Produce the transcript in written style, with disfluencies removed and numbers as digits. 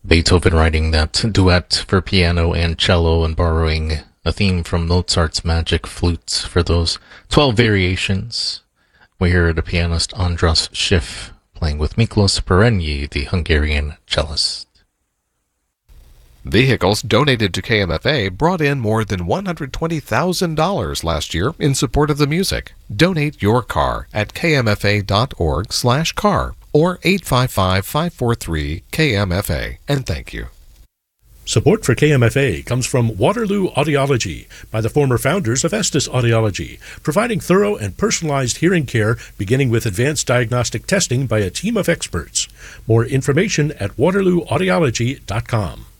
Beethoven writing that duet for piano and cello and borrowing a theme from Mozart's Magic Flutes for those 12 variations. We hear the pianist Andras Schiff playing with Miklos Perenyi, the Hungarian cellist. Vehicles donated to KMFA brought in more than $120,000 last year in support of the music. Donate your car at kmfa.org/car or 855-543-KMFA. And thank you. Support for KMFA comes from Waterloo Audiology by the former founders of Estes Audiology, providing thorough and personalized hearing care beginning with advanced diagnostic testing by a team of experts. More information at waterlooaudiology.com.